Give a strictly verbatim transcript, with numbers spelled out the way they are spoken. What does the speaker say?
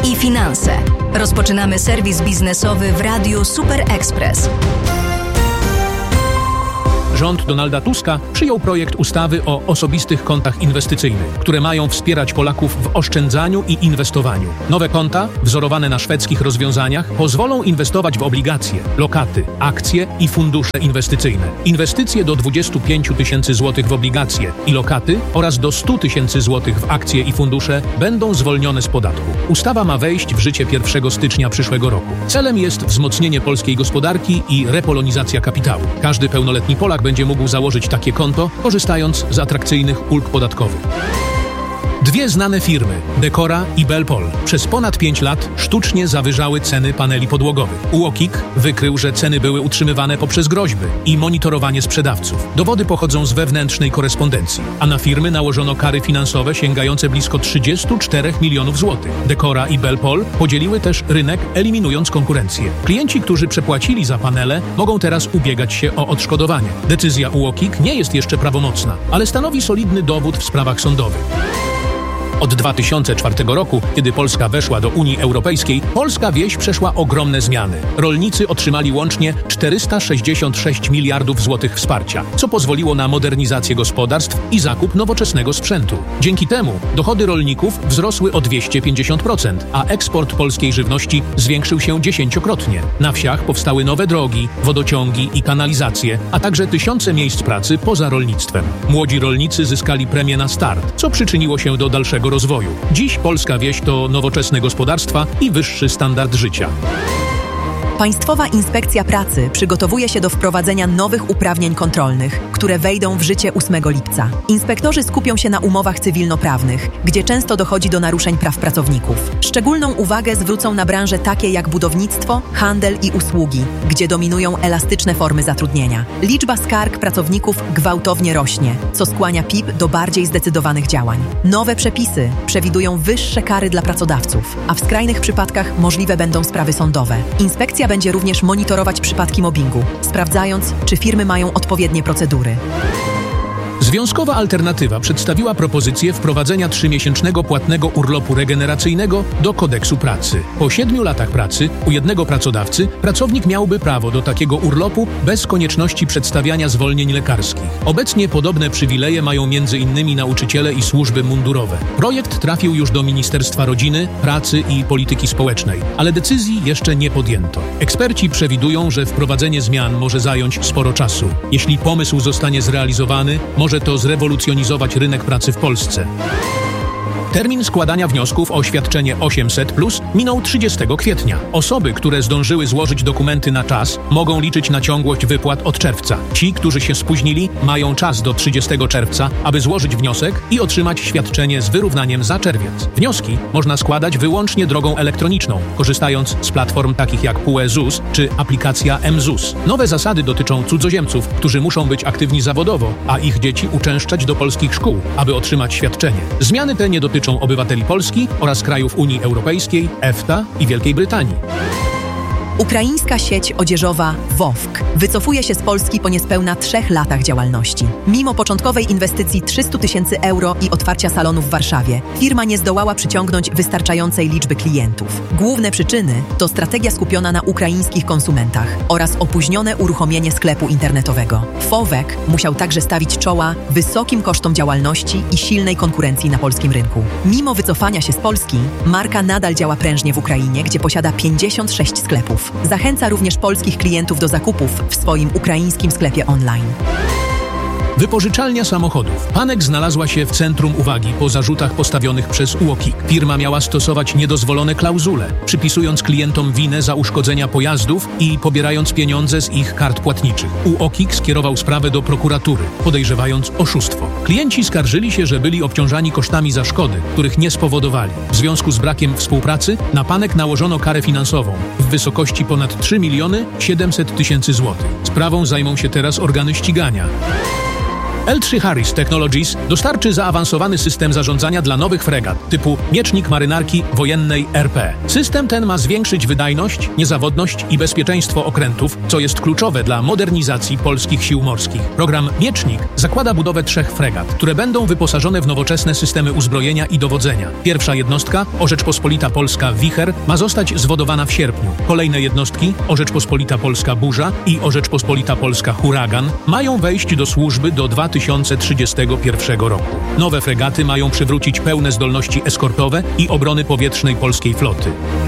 i finanse. Rozpoczynamy serwis biznesowy w Radiu Super Express. Rząd Donalda Tuska przyjął projekt ustawy o osobistych kontach inwestycyjnych, które mają wspierać Polaków w oszczędzaniu i inwestowaniu. Nowe konta, wzorowane na szwedzkich rozwiązaniach, pozwolą inwestować w obligacje, lokaty, akcje i fundusze inwestycyjne. Inwestycje do dwudziestu pięciu tysięcy złotych w obligacje i lokaty oraz do stu tysięcy złotych w akcje i fundusze będą zwolnione z podatku. Ustawa ma wejść w życie pierwszego stycznia przyszłego roku. Celem jest wzmocnienie polskiej gospodarki i repolonizacja kapitału. Każdy pełnoletni Polak będzie mógł założyć takie konto, korzystając z atrakcyjnych ulg podatkowych. Dwie znane firmy, Decora i Belpol, przez ponad pięć lat sztucznie zawyżały ceny paneli podłogowych. U O K I K wykrył, że ceny były utrzymywane poprzez groźby i monitorowanie sprzedawców. Dowody pochodzą z wewnętrznej korespondencji, a na firmy nałożono kary finansowe sięgające blisko trzydziestu czterech milionów złotych. Decora i Belpol podzieliły też rynek, eliminując konkurencję. Klienci, którzy przepłacili za panele, mogą teraz ubiegać się o odszkodowanie. Decyzja U O K I K nie jest jeszcze prawomocna, ale stanowi solidny dowód w sprawach sądowych. Od dwa tysiące czwartego roku, kiedy Polska weszła do Unii Europejskiej, polska wieś przeszła ogromne zmiany. Rolnicy otrzymali łącznie czterysta sześćdziesiąt sześć miliardów złotych wsparcia, co pozwoliło na modernizację gospodarstw i zakup nowoczesnego sprzętu. Dzięki temu dochody rolników wzrosły o dwieście pięćdziesiąt procent, a eksport polskiej żywności zwiększył się dziesięciokrotnie. Na wsiach powstały nowe drogi, wodociągi i kanalizacje, a także tysiące miejsc pracy poza rolnictwem. Młodzi rolnicy zyskali premię na start, co przyczyniło się do dalszego rozwoju. Dziś polska wieś to nowoczesne gospodarstwa i wyższy standard życia. Państwowa Inspekcja Pracy przygotowuje się do wprowadzenia nowych uprawnień kontrolnych, które wejdą w życie ósmego lipca. Inspektorzy skupią się na umowach cywilnoprawnych, gdzie często dochodzi do naruszeń praw pracowników. Szczególną uwagę zwrócą na branże takie jak budownictwo, handel i usługi, gdzie dominują elastyczne formy zatrudnienia. Liczba skarg pracowników gwałtownie rośnie, co skłania P I P do bardziej zdecydowanych działań. Nowe przepisy przewidują wyższe kary dla pracodawców, a w skrajnych przypadkach możliwe będą sprawy sądowe. Inspekcja będzie również monitorować przypadki mobbingu, sprawdzając, czy firmy mają odpowiednie procedury. Związkowa Alternatywa przedstawiła propozycję wprowadzenia trzymiesięcznego płatnego urlopu regeneracyjnego do kodeksu pracy. Po siedmiu latach pracy u jednego pracodawcy pracownik miałby prawo do takiego urlopu bez konieczności przedstawiania zwolnień lekarskich. Obecnie podobne przywileje mają między innymi nauczyciele i służby mundurowe. Projekt trafił już do Ministerstwa Rodziny, Pracy i Polityki Społecznej, ale decyzji jeszcze nie podjęto. Eksperci przewidują, że wprowadzenie zmian może zająć sporo czasu. Jeśli pomysł zostanie zrealizowany, może to zrewolucjonizować rynek pracy w Polsce. Termin składania wniosków o świadczenie osiemset plus minął trzydziestego kwietnia. Osoby, które zdążyły złożyć dokumenty na czas, mogą liczyć na ciągłość wypłat od czerwca. Ci, którzy się spóźnili, mają czas do trzydziestego czerwca, aby złożyć wniosek i otrzymać świadczenie z wyrównaniem za czerwiec. Wnioski można składać wyłącznie drogą elektroniczną, korzystając z platform takich jak P U E ZUS czy aplikacja M ZUS. Nowe zasady dotyczą cudzoziemców, którzy muszą być aktywni zawodowo, a ich dzieci uczęszczać do polskich szkół, aby otrzymać świadczenie. Zmiany te nie dotyczą obywateli Polski oraz krajów Unii Europejskiej, E F T A i Wielkiej Brytanii. Ukraińska sieć odzieżowa Wowk wycofuje się z Polski po niespełna trzech latach działalności. Mimo początkowej inwestycji trzystu tysięcy euro i otwarcia salonu w Warszawie, firma nie zdołała przyciągnąć wystarczającej liczby klientów. Główne przyczyny to strategia skupiona na ukraińskich konsumentach oraz opóźnione uruchomienie sklepu internetowego. Wowek musiał także stawić czoła wysokim kosztom działalności i silnej konkurencji na polskim rynku. Mimo wycofania się z Polski, marka nadal działa prężnie w Ukrainie, gdzie posiada pięćdziesiąt sześć sklepów. Zachęca również polskich klientów do zakupów w swoim ukraińskim sklepie online. Wypożyczalnia samochodów. Panek znalazła się w centrum uwagi po zarzutach postawionych przez U O K I K. Firma miała stosować niedozwolone klauzule, przypisując klientom winę za uszkodzenia pojazdów i pobierając pieniądze z ich kart płatniczych. U O K I K skierował sprawę do prokuratury, podejrzewając oszustwo. Klienci skarżyli się, że byli obciążani kosztami za szkody, których nie spowodowali. W związku z brakiem współpracy na Panek nałożono karę finansową w wysokości ponad trzy miliony siedemset tysięcy złotych. Sprawą zajmą się teraz organy ścigania. L trzy Harris Technologies dostarczy zaawansowany system zarządzania dla nowych fregat typu Miecznik Marynarki Wojennej R P. System ten ma zwiększyć wydajność, niezawodność i bezpieczeństwo okrętów, co jest kluczowe dla modernizacji polskich sił morskich. Program Miecznik zakłada budowę trzech fregat, które będą wyposażone w nowoczesne systemy uzbrojenia i dowodzenia. Pierwsza jednostka, O Rzeczpospolita Polska Wicher, ma zostać zwodowana w sierpniu. Kolejne jednostki, O Rzeczpospolita Polska Burza i O Rzeczpospolita Polska Huragan, mają wejść do służby do dwa tysiące trzydziestego pierwszego roku. Nowe fregaty mają przywrócić pełne zdolności eskortowe i obrony powietrznej polskiej floty.